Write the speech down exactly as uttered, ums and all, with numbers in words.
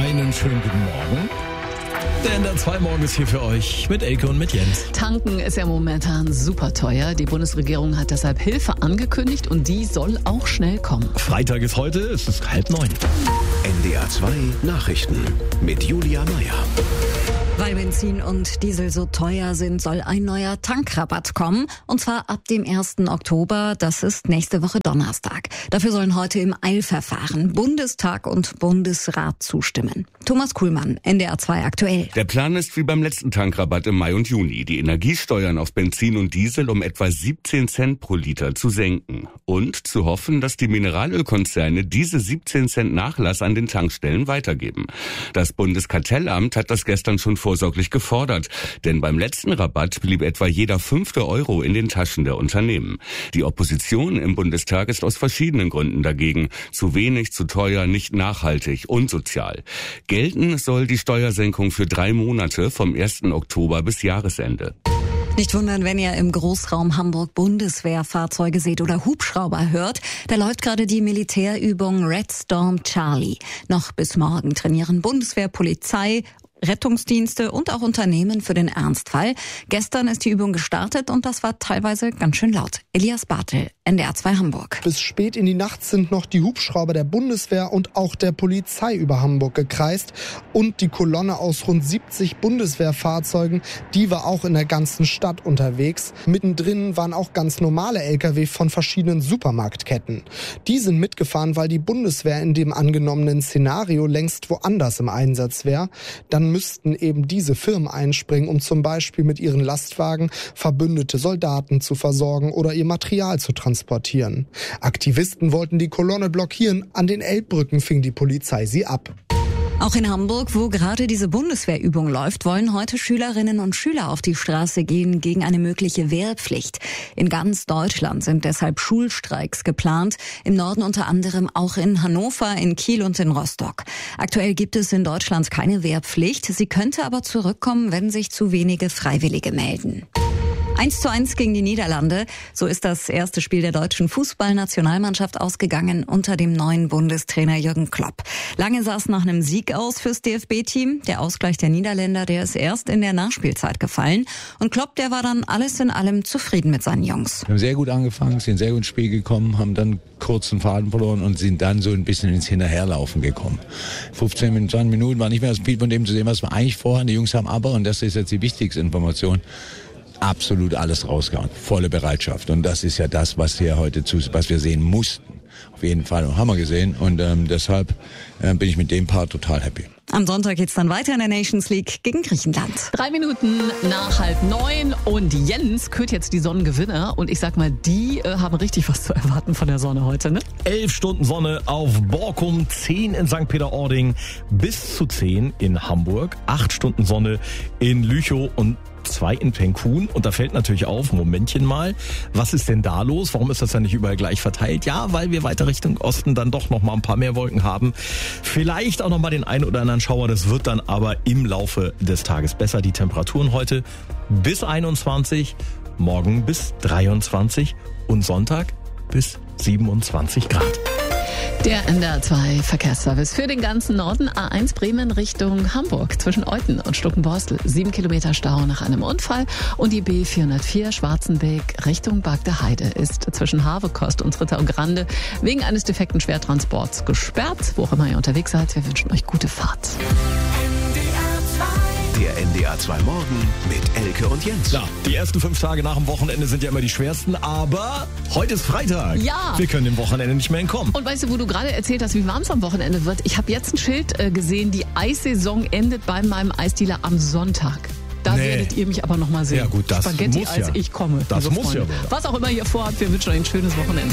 Einen schönen guten Morgen. Der N D R zwei Morgen ist hier für euch mit Elke und mit Jens. Tanken ist ja momentan super teuer. Die Bundesregierung hat deshalb Hilfe angekündigt und die soll auch schnell kommen. Freitag ist heute, es ist halb neun. N D R zwei Nachrichten mit Julia Meyer. Weil Benzin und Diesel so teuer sind, soll ein neuer Tankrabatt kommen. Und zwar ab dem ersten Oktober. Das ist nächste Woche Donnerstag. Dafür sollen heute im Eilverfahren Bundestag und Bundesrat zustimmen. Thomas Kuhlmann, N D R zwei aktuell. Der Plan ist wie beim letzten Tankrabatt im Mai und Juni, die Energiesteuern auf Benzin und Diesel um etwa siebzehn Cent pro Liter zu senken. Und zu hoffen, dass die Mineralölkonzerne diese siebzehn Cent Nachlass an den Tankstellen weitergeben. Das Bundeskartellamt hat das gestern schon vorsorglich gefordert, denn beim letzten Rabatt blieb etwa jeder fünfte Euro in den Taschen der Unternehmen. Die Opposition im Bundestag ist aus verschiedenen Gründen dagegen. Zu wenig, zu teuer, nicht nachhaltig, unsozial. Gelten soll die Steuersenkung für drei Monate vom ersten Oktober bis Jahresende. Nicht wundern, wenn ihr im Großraum Hamburg Bundeswehrfahrzeuge seht oder Hubschrauber hört. Da läuft gerade die Militärübung Red Storm Charlie. Noch bis morgen trainieren Bundeswehr, Polizei, Rettungsdienste und auch Unternehmen für den Ernstfall. Gestern ist die Übung gestartet und das war teilweise ganz schön laut. Elias Bartel, N D R zwei Hamburg. Bis spät in die Nacht sind noch die Hubschrauber der Bundeswehr und auch der Polizei über Hamburg gekreist. Und die Kolonne aus rund siebzig Bundeswehrfahrzeugen, die war auch in der ganzen Stadt unterwegs. Mittendrin waren auch ganz normale L K W von verschiedenen Supermarktketten. Die sind mitgefahren, weil die Bundeswehr in dem angenommenen Szenario längst woanders im Einsatz wäre. Dann müssten eben diese Firmen einspringen, um zum Beispiel mit ihren Lastwagen verbündete Soldaten zu versorgen oder ihr Material zu transportieren. Aktivisten wollten die Kolonne blockieren, an den Elbbrücken fing die Polizei sie ab. Auch in Hamburg, wo gerade diese Bundeswehrübung läuft, wollen heute Schülerinnen und Schüler auf die Straße gehen gegen eine mögliche Wehrpflicht. In ganz Deutschland sind deshalb Schulstreiks geplant, im Norden unter anderem auch in Hannover, in Kiel und in Rostock. Aktuell gibt es in Deutschland keine Wehrpflicht, sie könnte aber zurückkommen, wenn sich zu wenige Freiwillige melden. eins zu eins gegen die Niederlande. So ist das erste Spiel der deutschen Fußballnationalmannschaft ausgegangen unter dem neuen Bundestrainer Jürgen Klopp. Lange sah es nach einem Sieg aus fürs D F B-Team. Der Ausgleich der Niederländer, der ist erst in der Nachspielzeit gefallen. Und Klopp, der war dann alles in allem zufrieden mit seinen Jungs. Wir haben sehr gut angefangen, sind sehr gut ins Spiel gekommen, haben dann kurzen Faden verloren und sind dann so ein bisschen ins Hinterherlaufen gekommen. fünfzehn, zwanzig Minuten war nicht mehr das viel von dem zu sehen, was wir eigentlich vorhaben. Die Jungs haben aber, und das ist jetzt die wichtigste Information, absolut alles rausgehauen. Volle Bereitschaft. Und das ist ja das, was wir heute zu, was wir sehen mussten. Auf jeden Fall. Und haben wir gesehen. Und ähm, deshalb äh, bin ich mit dem Part total happy. Am Sonntag geht's dann weiter in der Nations League gegen Griechenland. Drei Minuten nach halb neun und Jens kürt jetzt die Sonnengewinner. Und ich sag mal, die äh, haben richtig was zu erwarten von der Sonne heute, ne? Elf Stunden Sonne auf Borkum, zehn in Sankt Peter-Ording, bis zu zehn in Hamburg, acht Stunden Sonne in Lüchow und zwei in Penkun. Und da fällt natürlich auf, Momentchen mal, was ist denn da los? Warum ist das dann nicht überall gleich verteilt? Ja, weil wir weiter Richtung Osten dann doch noch mal ein paar mehr Wolken haben. Vielleicht auch noch mal den einen oder anderen Schauer. Das wird dann aber im Laufe des Tages besser. Die Temperaturen heute bis einundzwanzig, morgen bis dreiundzwanzig und Sonntag bis siebenundzwanzig Grad. Der N D R zwei Verkehrsservice für den ganzen Norden. A eins Bremen Richtung Hamburg zwischen Euten und Stuckenborstel. Sieben Kilometer Stau nach einem Unfall. Und die B vierhundertvier Schwarzenbeek Richtung Bagde-Heide ist zwischen Havekost und Ritter und Grande wegen eines defekten Schwertransports gesperrt. Wo auch immer ihr unterwegs seid, wir wünschen euch gute Fahrt. Der N D R zwei Morgen mit Elke und Jens. Ja, die ersten fünf Tage nach dem Wochenende sind ja immer die schwersten, aber heute ist Freitag. Ja. Wir können dem Wochenende nicht mehr entkommen. Und weißt du, wo du gerade erzählt hast, wie warm es am Wochenende wird? Ich habe jetzt ein Schild äh, gesehen, die Eissaison endet bei meinem Eisdealer am Sonntag. Da Nee. werdet ihr mich aber noch mal sehen. Ja gut, das Spaghetti, muss als ja. ich komme. Das liebe muss ja Freunde. wohl. Was auch immer ihr vorhabt, wir wünschen euch ein schönes Wochenende.